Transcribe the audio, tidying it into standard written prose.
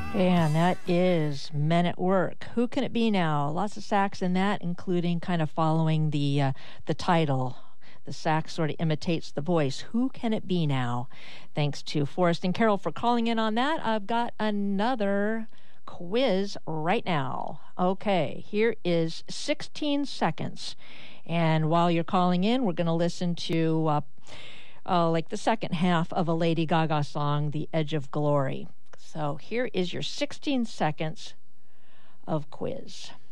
And that is Men at Work. Who can it be now? Lots of sax in that, including kind of following the title. The sax sort of imitates the voice. Who can it be now? Thanks to Forrest and Carol for calling in on that. I've got another quiz right now. Okay, here is 16 seconds. And while you're calling in, we're going to listen to like the second half of a Lady Gaga song, The Edge of Glory. So here is your 16 seconds of quiz.